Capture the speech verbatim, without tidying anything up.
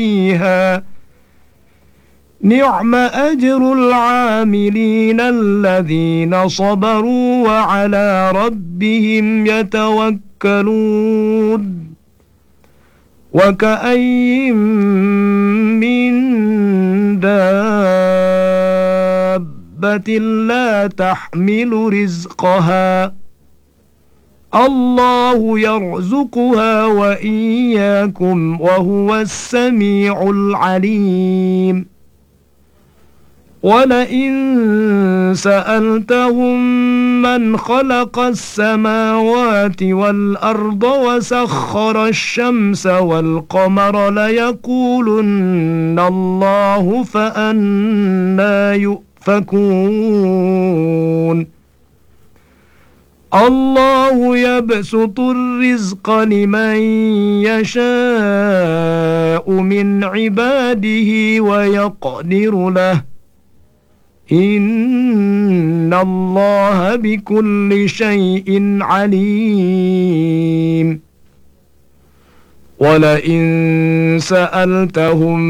فيها نعم أجر العاملين الذين صبروا وعلى ربهم يتوكلون وكأين من دابة لا تحمل رزقها الله يرزقها وإياكم وهو السميع العليم ولئن سألتهم من خلق السماوات والأرض وسخر الشمس والقمر ليقولن الله فأنى يؤفكون الله يبسط الرزق لمن يشاء من عباده ويقدر له إن الله بكل شيء عليم ولئن سألتهم